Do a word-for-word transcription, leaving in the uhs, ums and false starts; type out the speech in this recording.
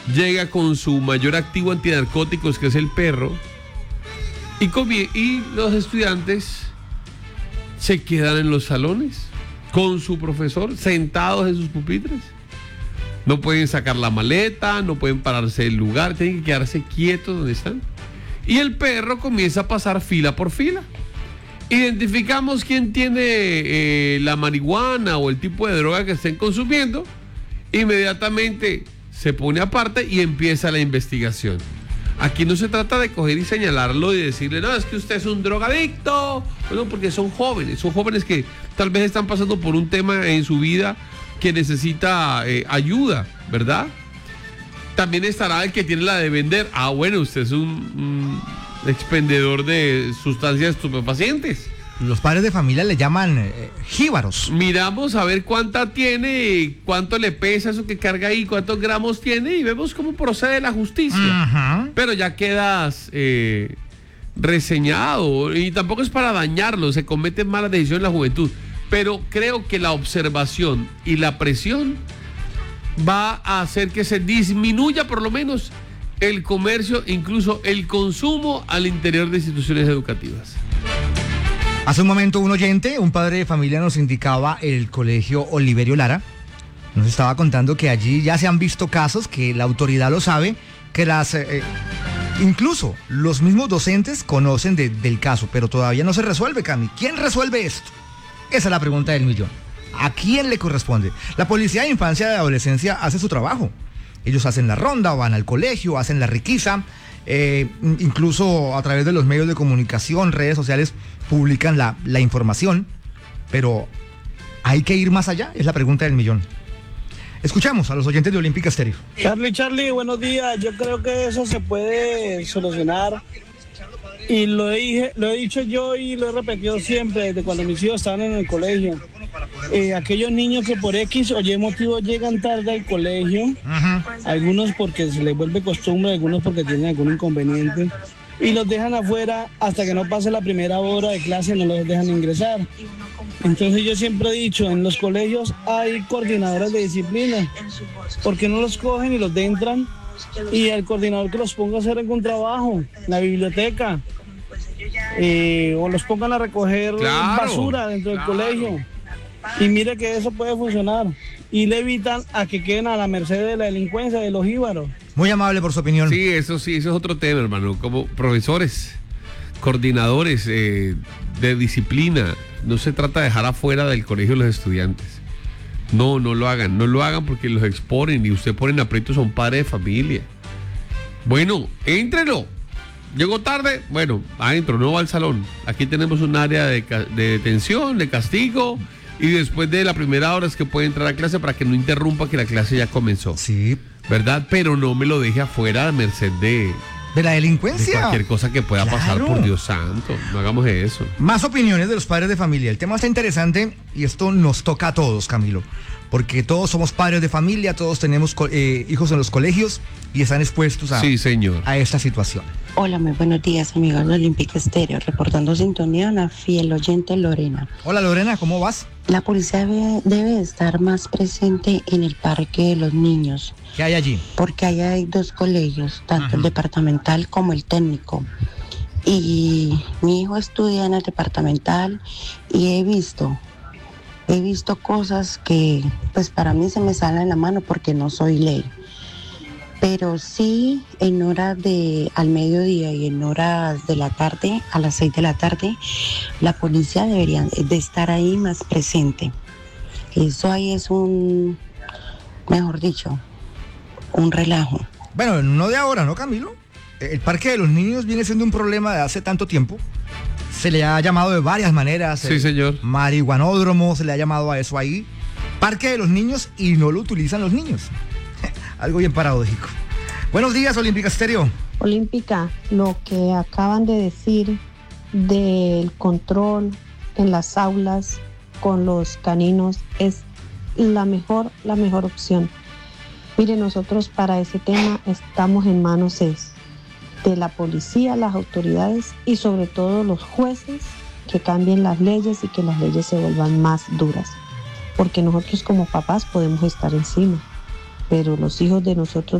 llega con su mayor activo antinarcóticos, que es el perro, y, comie- y los estudiantes se quedan en los salones con su profesor, sentados en sus pupitres. No pueden sacar la maleta, no pueden pararse del lugar, tienen que quedarse quietos donde están. Y el perro comienza a pasar fila por fila. Identificamos quién tiene eh, la marihuana o el tipo de droga que estén consumiendo. Inmediatamente se pone aparte y empieza la investigación. Aquí no se trata de coger y señalarlo y decirle, no, es que usted es un drogadicto. Bueno, porque son jóvenes, son jóvenes que tal vez están pasando por un tema en su vida que necesita eh, ayuda, ¿verdad? También estará el que tiene la de vender. Ah, bueno, usted es un, un expendedor de sustancias estupefacientes. Los padres de familia le llaman eh, jíbaros. Miramos a ver cuánta tiene, cuánto le pesa eso que carga ahí, cuántos gramos tiene y vemos cómo procede la justicia. Uh-huh. Pero ya quedas eh, reseñado y tampoco es para dañarlo, se cometen malas decisiones en la juventud. Pero creo que la observación y la presión va a hacer que se disminuya por lo menos el comercio, incluso el consumo al interior de instituciones educativas. Hace un momento un oyente, un padre de familia, nos indicaba el colegio Oliverio Lara. Nos estaba contando que allí ya se han visto casos, que la autoridad lo sabe, que las eh, incluso los mismos docentes conocen de, del caso, pero todavía no se resuelve, Cami. ¿Quién resuelve esto? Esa es la pregunta del millón. ¿A quién le corresponde? La policía de infancia y de adolescencia hace su trabajo. Ellos hacen la ronda, van al colegio, hacen la requisa, eh, incluso a través de los medios de comunicación, redes sociales, publican la, la información, pero ¿hay que ir más allá? Es la pregunta del millón. Escuchamos a los oyentes de Olímpica Estéreo. Charlie, Charlie, buenos días. Yo creo que eso se puede solucionar y lo he, lo he dicho yo y lo he repetido siempre desde cuando mis hijos estaban en el colegio. Eh, aquellos niños que por X o Y motivo llegan tarde al colegio, uh-huh. algunos porque se les vuelve costumbre, algunos porque tienen algún inconveniente, y los dejan afuera hasta que no pase la primera hora de clase, no los dejan ingresar. Entonces yo siempre he dicho, en los colegios hay coordinadores de disciplina, ¿por qué no los cogen y los entran? Y el coordinador que los ponga a hacer algún trabajo, en la biblioteca, eh, o los pongan a recoger claro, basura dentro del claro. colegio. Y mire que eso puede funcionar. Y le evitan a que queden a la merced de la delincuencia, de los jíbaros. Muy amable por su opinión. Sí, eso sí, eso es otro tema, hermano. Como profesores, coordinadores eh, de disciplina, no se trata de dejar afuera del colegio a los estudiantes. No, no lo hagan, no lo hagan porque los exponen y usted pone en aprietos a un padre de familia. Bueno, éntrelo. Llegó tarde, bueno, adentro, no va al salón. Aquí tenemos un área de, de detención, de castigo. Y después de la primera hora es que puede entrar a clase para que no interrumpa que la clase ya comenzó. Sí. ¿Verdad? Pero no me lo deje afuera a merced de... ¿De la delincuencia? De cualquier cosa que pueda claro. pasar, por Dios santo. No hagamos eso. Más opiniones de los padres de familia. El tema está interesante y esto nos toca a todos, Camilo. Porque todos somos padres de familia, todos tenemos eh, hijos en los colegios y están expuestos a, sí, señor. a esta situación. Hola, muy buenos días, amigos de Olímpica Estéreo. Reportando sintonía a la fiel oyente Lorena. Hola, Lorena, ¿cómo vas? La policía debe, debe estar más presente en el parque de los niños. ¿Qué hay allí? Porque ahí hay dos colegios, tanto uh-huh. el departamental como el técnico. Y mi hijo estudia en el departamental y he visto... He visto cosas que pues para mí se me salen en la mano porque no soy ley. Pero sí en horas de al mediodía y en horas de la tarde, a las seis de la tarde, la policía debería de estar ahí más presente. Eso ahí es un, mejor dicho, un relajo. Bueno, no de ahora, ¿no, Camilo? El parque de los niños viene siendo un problema de hace tanto tiempo. Se le ha llamado de varias maneras. Sí, señor. Marihuanódromo, se le ha llamado a eso ahí. Parque de los niños y no lo utilizan los niños. Algo bien paradójico. Buenos días, Olímpica Estéreo. Olímpica, lo que acaban de decir del control en las aulas con los caninos es la mejor, la mejor opción. Mire, nosotros para ese tema estamos en manos es de la policía, las autoridades y sobre todo los jueces que cambien las leyes y que las leyes se vuelvan más duras. Porque nosotros como papás podemos estar encima, pero los hijos de nosotros